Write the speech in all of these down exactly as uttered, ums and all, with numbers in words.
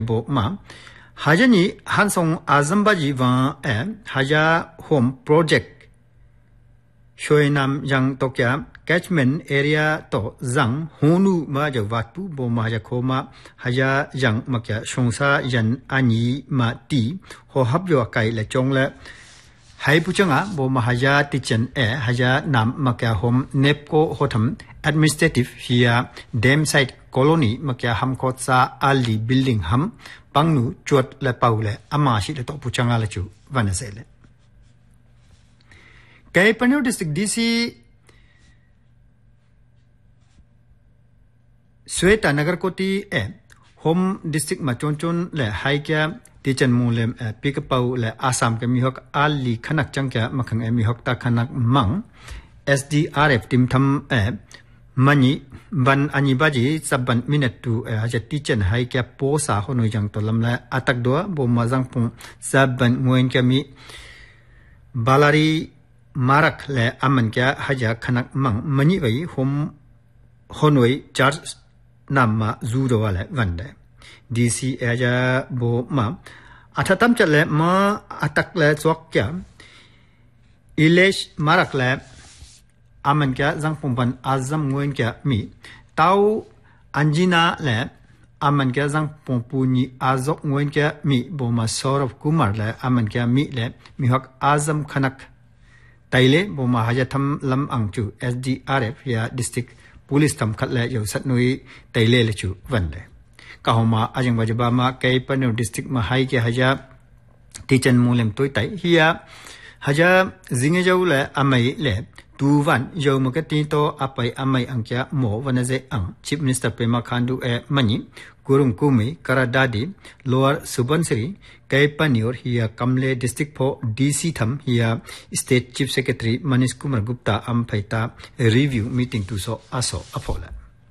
bộ mà haja ni hansong azambaji van e haja home project shoinam yang tokya catchment area to zang honu ma ja watpu bo ma ja khoma haja yang makya shongsa yan ani ma ti ho habyo kai la chong la hai puchanga bo ma haja tichen e haja nam makya home nepco hotham administrative here dam site colony makya ham khotsa ali building ham pangnu chuat la paule ama shi le to puchanga la chu vanasele kai Pannu district D C Sweta Nagar Koti e home district ma chonchon le haikya tichan mulem e pikapau le Assam ke mihok ali khanak changkya makhang e mihok ta khanak mang S D R F tim tham e mani ban ani baji saban minute tu e haja tichan haikya posa hono jang to lamla atak do bo mazang pung saban ngoen kya mi balari marak le aman kya haja khanak mang mani bai hom honoi charge namma zuro wala vande D C aja bo ma athatam chale ma atak le chok kya ilesh marak le aman kya zangpum ban azam ngoen kya mi tau anjina le aman kya zangpum puni azok ngoen kya mi bo ma Saurav Kumar le aman kya mi le mi hak azam khanak taile bo ma haja tham lam angchu S D R F ya district police tham khatle yo satnui taile le chu vande kahoma ajang bajaba ma kai Pannu district ma hai ke haja tichan mulem toi tai hiya haja zinge jau le amai le tu van yo ma ka ti to apai amai angkya mo vanaje ang chief minister Pema Khandu e mani Gurung Kumi Karadadi Lower Subansiri kai Pannu hiya Kamle district for D C tham hiya state chief secretary Manish Kumar Gupta am phaita review meeting tu so aso apola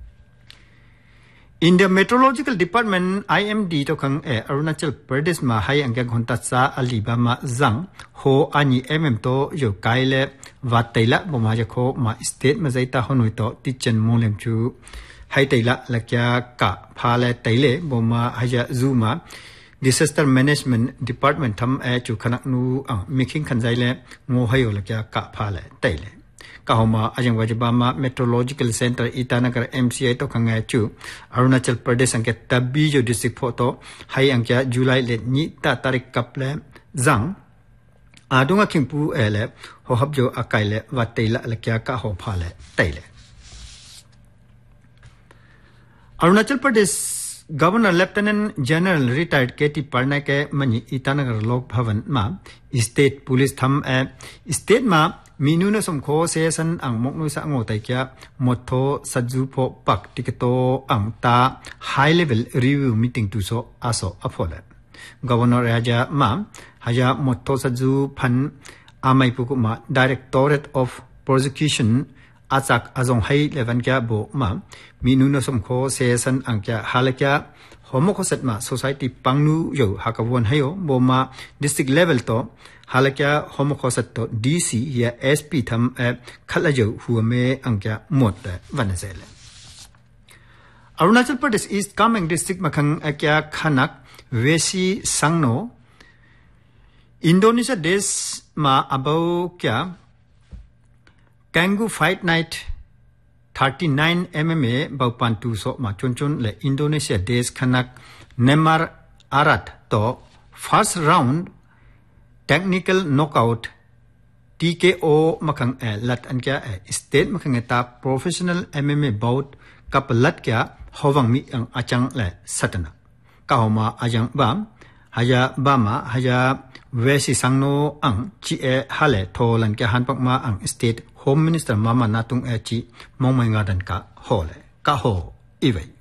in the meteorological department I M D to khang e Arunachal Pradesh ma hai angka ghonta cha alibama zang ho ani mm to yo kaile wataila boma ja kho ma state ma zaita honoi to tichan molem chu hai taila lakya ka phale taile boma haja zuma disaster management department tham e chu khanak nu making khanjaile ngo hayo lakya ka phale taile kahoma ajang wajibama meteorological center Itanagar M C I to khanga chu Arunachal Pradesh angke tabi jo district photo hai angkya July le ni ta tarik kaple zang adunga khingpu ele ho habjo akaile wataila lakya ka ho phale taile Arunachal Pradesh Governor Lieutenant General retired K T Parnay ke mani Itanagar Lok Bhavan ma state police tham e state ma minuna somkho season ang moknu sa ngo tai kya motho sadju pho pak tiketo ang ta high level review meeting tu so aso aphola Governor Raja ma haja motho sadju phan amai pu ma Directorate of Prosecution achak azong hai level kya bo ma minuna somkho season ang kya halakya homokho setma society pangnu yo hakawon hayo bo ma district level to halakya homokho set to D C ya S P tham khalajo huame angkya mot vanazele Arunachal Pradesh East Kameng district makhang akya khanak Wesi Sangno Indonesia des ma abau kya Kangoo Fight Night thirty-nine millimeter baupan tu so ma chonchon le Indonesia des khanak Nemar Arat to first round technical knockout T K O makhang e lat an kya e state makhang ta professional M M A bout kap lat kya howang mi ang achang le satana kahoma ajang bam haja bama haja Wesi Sangno ang chi e hale tholan kya hanpak ma ang state home minister mama natung e chi mongmai ngadan ka hole ka ho iwei